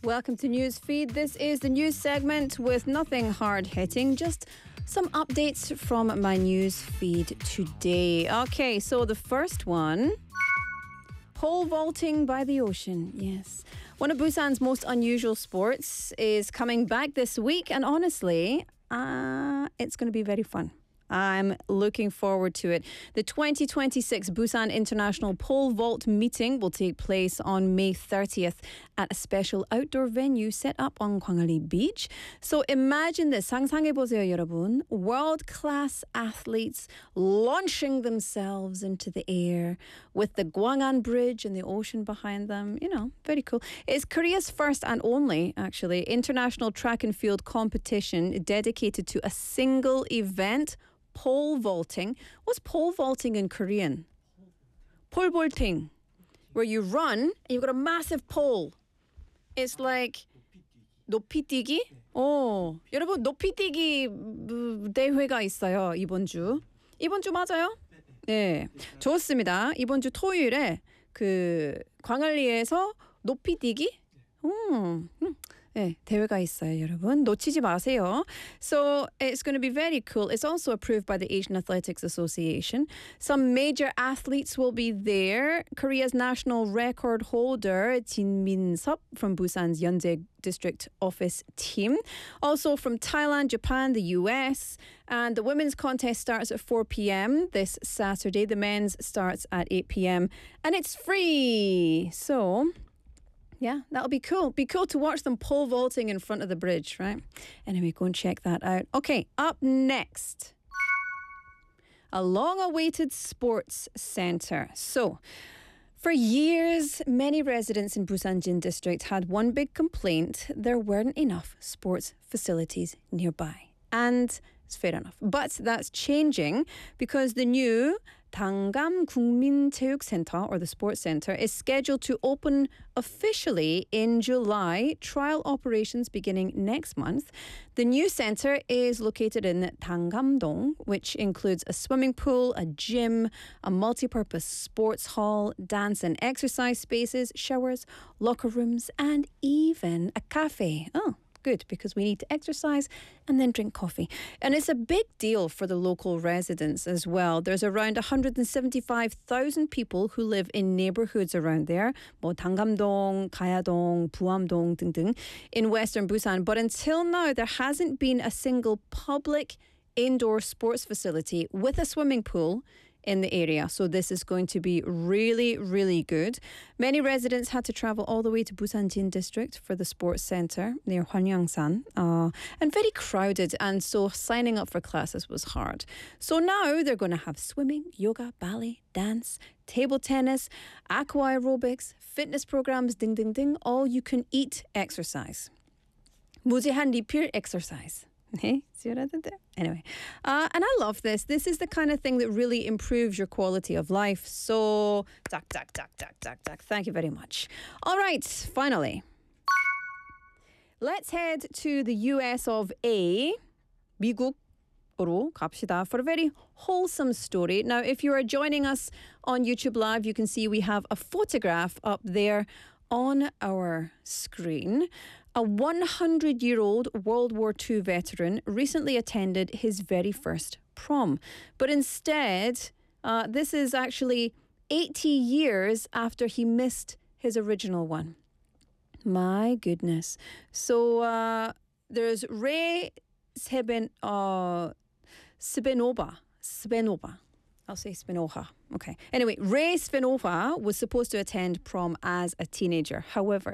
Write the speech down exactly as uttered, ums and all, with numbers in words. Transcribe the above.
Welcome to Newsfeed. This is the news segment with nothing hard-hitting, just some updates from my news feed today. Okay, so the first one, pole vaulting by the ocean. Yes. One of Busan's most unusual sports is coming back this week, and honestly, uh, it's going to be very fun. I'm looking forward to it. The twenty twenty-six Busan International Pole Vault meeting will take place on May thirtieth at a special outdoor venue set up on Gwangalli Beach. So imagine this. 상상해보세요, 여러분. World-class athletes launching themselves into the air with the Gwangan Bridge and the ocean behind them. You know, very cool. It's Korea's first and only, actually, international track and field competition dedicated to a single event, pole vaulting. What's pole vaulting in Korean? Pole vaulting, where you run and you've got a massive pole. It's like 높이뛰기? 오, 여러분 높이뛰기 대회가 있어요, 이번 주. 이번 주 맞아요? 네, 좋습니다. 이번 주 토요일에 그 광안리에서 높이뛰기? 음, 음. 네, 대회가 있어요, 여러분. 놓치지 마세요. So it's going to be very cool. It's also approved by the Asian Athletics Association. Some major athletes will be there. Korea's national record holder, Jin Min-sup from Busan's Yeonjae District Office team. Also from Thailand, Japan, the U S. And the women's contest starts at four p.m. this Saturday. The men's starts at eight p.m. And it's free. So yeah, that'll be cool. Be cool to watch them pole vaulting in front of the bridge, right? Anyway, go and check that out. Okay, up next, a long-awaited sports centre. So, for years, many residents in Busan Jin District had one big complaint: there weren't enough sports facilities nearby. And it's fair enough. But that's changing because the new Dangam Gungmincheukcenter, or the Sports Centre, is scheduled to open officially in July. Trial operations beginning next month. The new centre is located in Dangamdong, which includes a swimming pool, a gym, a multi-purpose sports hall, dance and exercise spaces, showers, locker rooms, and even a cafe. Oh, good, because we need to exercise and then drink coffee. And it's a big deal for the local residents as well. There's around one hundred seventy-five thousand people who live in neighbourhoods around there, 뭐 당감동, 가야동, 부암동 등등, in western Busan. But until now, there hasn't been a single public indoor sports facility with a swimming pool in the area. So this is going to be really, really good. Many residents had to travel all the way to Busan Jin District for the sports centre near Hwangyangsan, uh, and very crowded, and so signing up for classes was hard. So now they're going to have swimming, yoga, ballet, dance, table tennis, aqua aerobics, fitness programs, ding ding ding, all you can eat exercise. 무제한 리필 exercise. See what I did there? Anyway, uh, and I love this. This is the kind of thing that really improves your quality of life. So, duck, duck, duck, duck, duck, duck. Thank you very much. All right, finally, let's head to the U S of A, 미국으로 갑시다, for a very wholesome story. Now, if you are joining us on YouTube Live, you can see we have a photograph up there on our screen. A one hundred year old World War Two veteran recently attended his very first prom. But instead, uh, this is actually eighty years after he missed his original one. My goodness. So uh, there's Ray Seben, uh, Svenova. Svenova. I'll say Spinoza. Okay. Anyway, Ray Spinoza was supposed to attend prom as a teenager. However,